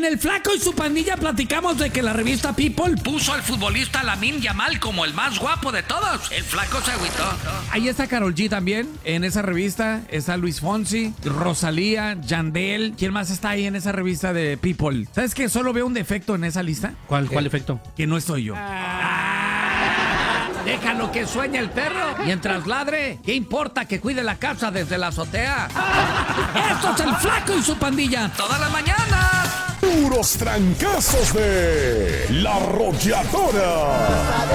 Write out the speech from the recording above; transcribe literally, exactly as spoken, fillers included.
El Flaco y su pandilla platicamos de que la revista People puso al futbolista Lamine Yamal como el más guapo de todos. El Flaco se agüitó. Ahí está Karol G también, en esa revista. Está Luis Fonsi, Rosalía, Yandel. ¿Quién más está ahí en esa revista de People? ¿Sabes qué? Solo veo un defecto en esa lista. ¿Cuál, cuál efecto? Que no estoy yo. Ah, déjalo que sueñe el perro mientras ladre. ¿Qué importa que cuide la casa desde la azotea? Esto es el Flaco y su pandilla. Toda la mañana. Puros trancazos de La Arrolladora.